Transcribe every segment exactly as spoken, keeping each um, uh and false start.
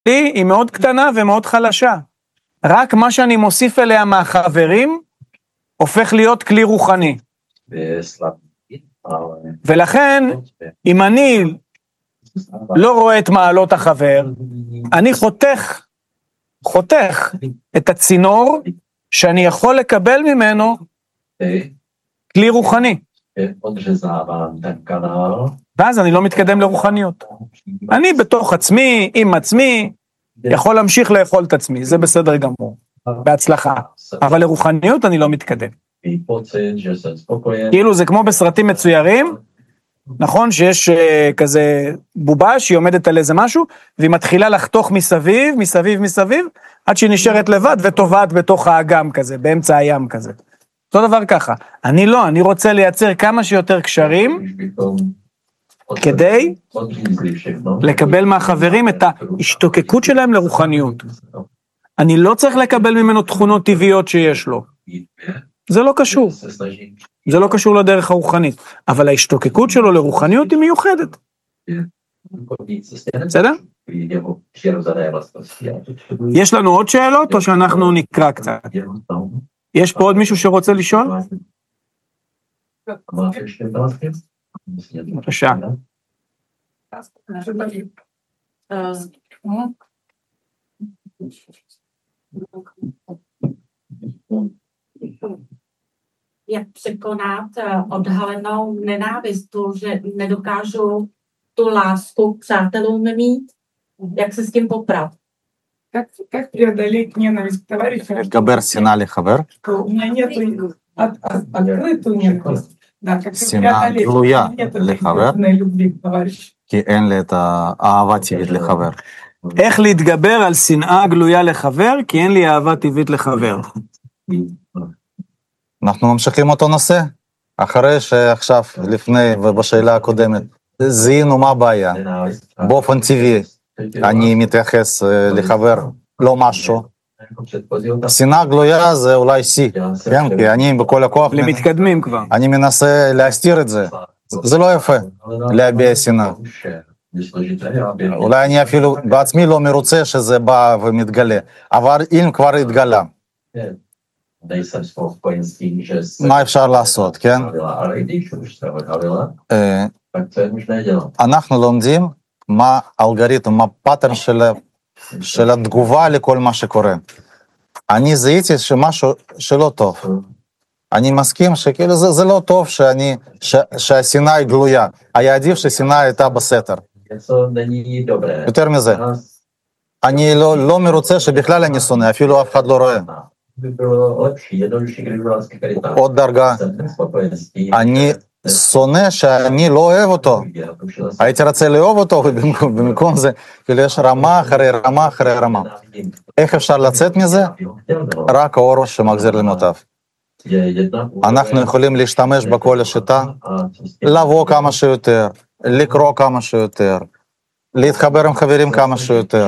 היא מאוד קטנה ומאוד חלשה. רק מה שאני מוסיף אליה מהחברים, הופך להיות כלי רוחני. ולכן, אם אני לא רואה את מעלות החבר, אני חותך, חותך את הצינור שאני יכול לקבל ממנו כלי רוחני. ואז אני לא מתקדם לרוחניות. אני בתוך עצמי, עם עצמי, יכול להמשיך לאכול את עצמי, זה בסדר גמור, בהצלחה. אבל לרוחניות אני לא מתקדם. כאילו זה כמו בסרטים מצוירים, נכון שיש uh, כזה בובה שהיא עומדת על איזה משהו, והיא מתחילה לחתוך מסביב, מסביב, מסביב, עד שהיא נשארת לבד וטובעת בתוך האגם כזה, באמצע הים כזה. אותו דבר ככה. אני לא, אני רוצה לייצר כמה שיותר קשרים, כדי לקבל מהחברים את ההשתוקקות שלהם לרוחניות. אני לא צריך לקבל ממנו תכונות טבעיות שיש לו. זה לא קשור. זה לא קשור לדרך הרוחנית. אבל ההשתוקקות שלו לרוחניות היא מיוחדת. בסדר? יש לנו עוד שאלות או שאנחנו נקרא קצת? יש פה עוד מישהו שרוצה לשאול? בבקשה. Jak překonat odhalenou nenávist, že nedokážu tu lásku k přátelům mít, jak se s tím poprat? Как, как преодолеть ненависть к товарищам? להתגבר שנאה לחבר. У меня нет от, от, открытую ненависть. Да, как שנאה גלויה לחבר, любви к товарищу. כי אין לי את האהבה טבעית לחבר. איך להתגבר על שנאה גלויה לחבר, כי אין לי אהבה טבעית לחבר. אנחנו ממשיכים אותו נושא, אחרי שעכשיו, לפני ובשאלה הקודמת, זיהינו מה הבעיה. באופן טבעי, אני מתייחס לחבר לא משהו. שנאה גלויה זה אולי שיא, כן? כי אני בכל הכוח... למתקדמים כבר. אני מנסה להסתיר את זה. זה לא יפה, להביע שנאה. אולי אני אפילו בעצמי לא מרוצה שזה בא ומתגלה, אבל אם כבר התגלה. מה אפשר לעשות, כן? אנחנו לומדים מה האלגוריתם, מה הפאטרן של התגובה לכל מה שקורה. אני זיהיתי שמשהו שלא טוב. אני מסכים שכאילו זה לא טוב שהשנאה היא גלויה. היה עדיף שהשנאה הייתה בסתר. יותר מזה. אני לא מרוצה שבכלל אני שונא, אפילו אף אחד לא רואה. עוד דרגה, אני שונא שאני לא אוהב אותו, הייתי רוצה לאהוב אותו, ובמקום זה, כאילו יש רמה אחרי רמה אחרי רמה. איך אפשר לצאת מזה? רק האור שמחזיר למוטב. אנחנו יכולים להשתמש בכל השיטה, לבוא כמה שיותר, לקרוא כמה שיותר, להתחבר עם חברים כמה שיותר.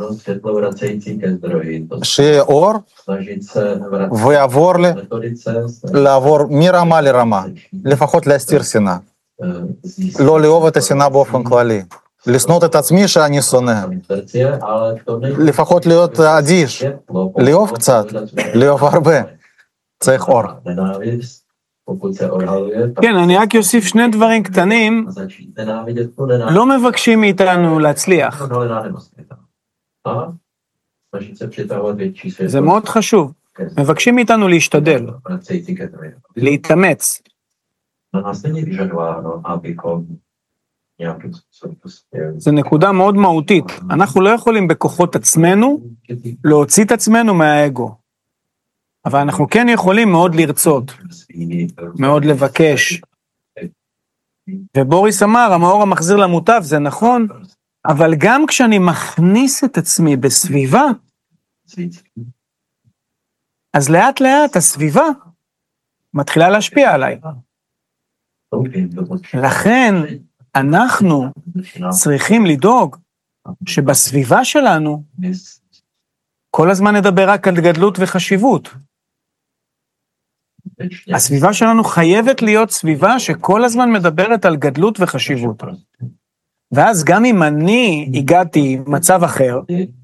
שיהיה אור, ויעבור לי, לעבור מרמה לרמה, לפחות להסתיר שנאה. לא לאהוב את השנאה באופן כללי. לשנות את עצמי שאני שונא. לפחות להיות אדיש, לאהוב קצת, לאהוב הרבה. צריך אור. כן, אני רק אוסיף שני דברים קטנים, לא מבקשים מאיתנו להצליח. זה מאוד חשוב. מבקשים מאיתנו להשתדל, להתאמץ. זה נקודה מאוד מהותית. אנחנו לא יכולים בכוחות עצמנו להוציא את עצמנו מהאגו. אבל אנחנו כן יכולים מאוד לרצות, מאוד לבקש. ובוריס אמר, המאור המחזיר למוטב, זה נכון, אבל גם כשאני מכניס את עצמי בסביבה, אז לאט לאט הסביבה מתחילה להשפיע עליי. לכן אנחנו צריכים לדאוג שבסביבה שלנו כל הזמן נדבר רק על גדלות וחשיבות. הסביבה שלנו חייבת להיות סביבה שכל הזמן מדברת על גדלות וחשיבות. ואז גם אם אני הגעתי מצב אחר,